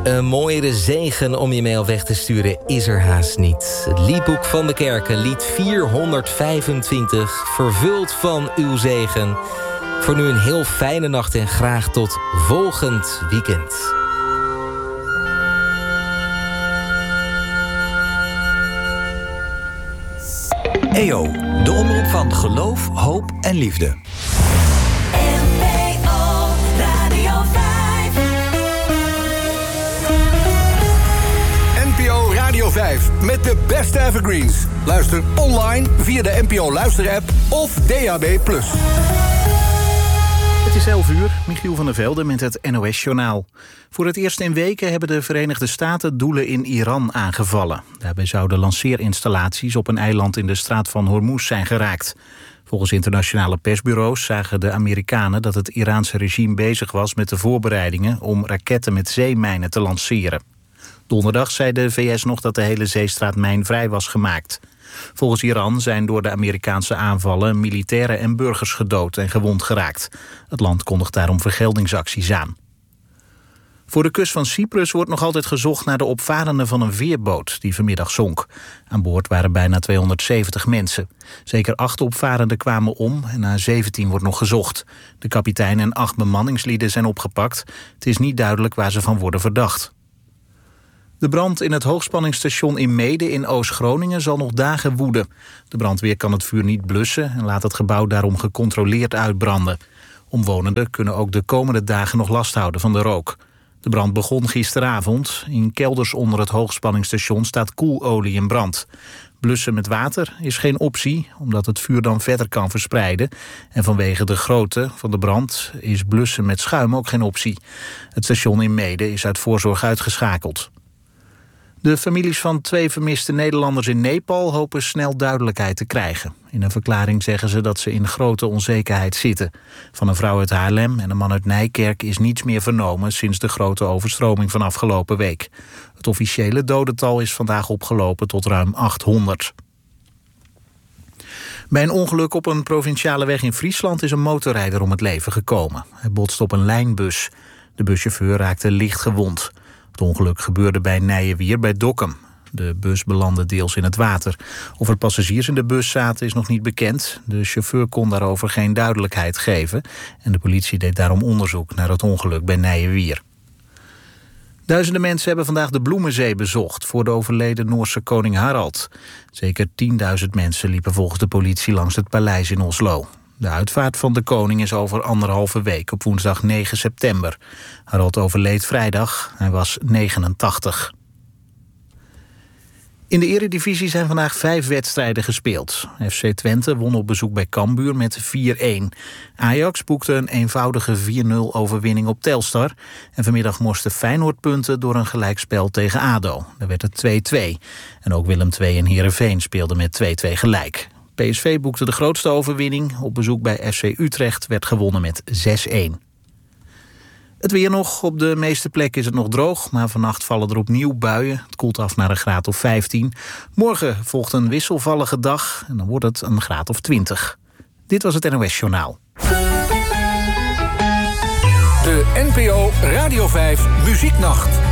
Een mooiere zegen om je mee op weg te sturen is er haast niet. Het liedboek van de Kerken, lied 425, vervuld van uw zegen. Voor nu een heel fijne nacht en graag tot volgend weekend. EO, de omroep van geloof, hoop en liefde. NPO Radio 5 met de beste evergreens. Luister online via de NPO Luisterapp of DAB+. Het is 11 uur, Michiel van der Velde met het NOS-journaal. Voor het eerst in weken hebben de Verenigde Staten doelen in Iran aangevallen. Daarbij zouden lanceerinstallaties op een eiland in de straat van Hormuz zijn geraakt. Volgens internationale persbureaus zagen de Amerikanen dat het Iraanse regime bezig was met de voorbereidingen om raketten met zeemijnen te lanceren. Donderdag zei de VS nog dat de hele zeestraat mijnvrij was gemaakt. Volgens Iran zijn door de Amerikaanse aanvallen militairen en burgers gedood en gewond geraakt. Het land kondigt daarom vergeldingsacties aan. Voor de kust van Cyprus wordt nog altijd gezocht naar de opvarenden van een veerboot die vanmiddag zonk. Aan boord waren bijna 270 mensen. Zeker 8 opvarenden kwamen om en naar 17 wordt nog gezocht. De kapitein en 8 bemanningslieden zijn opgepakt. Het is niet duidelijk waar ze van worden verdacht. De brand in het hoogspanningsstation in Meeden in Oost-Groningen zal nog dagen woeden. De brandweer kan het vuur niet blussen en laat het gebouw daarom gecontroleerd uitbranden. Omwonenden kunnen ook de komende dagen nog last houden van de rook. De brand begon gisteravond. In kelders onder het hoogspanningsstation staat koelolie in brand. Blussen met water is geen optie, omdat het vuur dan verder kan verspreiden. En vanwege de grootte van de brand is blussen met schuim ook geen optie. Het station in Meeden is uit voorzorg uitgeschakeld. De families van 2 vermiste Nederlanders in Nepal hopen snel duidelijkheid te krijgen. In een verklaring zeggen ze dat ze in grote onzekerheid zitten. Van een vrouw uit Haarlem en een man uit Nijkerk is niets meer vernomen sinds de grote overstroming van afgelopen week. Het officiële dodental is vandaag opgelopen tot ruim 800. Bij een ongeluk op een provinciale weg in Friesland is een motorrijder om het leven gekomen. Hij botste op een lijnbus. De buschauffeur raakte licht gewond. Het ongeluk gebeurde bij Nijenwier bij Dokkum. De bus belandde deels in het water. Of er passagiers in de bus zaten is nog niet bekend. De chauffeur kon daarover geen duidelijkheid geven. En de politie deed daarom onderzoek naar het ongeluk bij Nijenwier. Duizenden mensen hebben vandaag de Bloemenzee bezocht voor de overleden Noorse koning Harald. Zeker 10.000 mensen liepen volgens de politie langs het paleis in Oslo. De uitvaart van de koning is over 1,5 week op woensdag 9 september. Harald overleed vrijdag, hij was 89. In de Eredivisie zijn vandaag 5 wedstrijden gespeeld. FC Twente won op bezoek bij Cambuur met 4-1. Ajax boekte een eenvoudige 4-0 overwinning op Telstar. En vanmiddag morste Feyenoord punten door een gelijkspel tegen ADO. Daar werd het 2-2. En ook Willem II en Heerenveen speelden met 2-2 gelijk. PSV boekte de grootste overwinning. Op bezoek bij FC Utrecht werd gewonnen met 6-1. Het weer nog. Op de meeste plekken is het nog droog, maar vannacht vallen er opnieuw buien. Het koelt af naar een graad of 15. Morgen volgt een wisselvallige dag en dan wordt het een graad of 20. Dit was het NOS Journaal. De NPO Radio 5 Muzieknacht.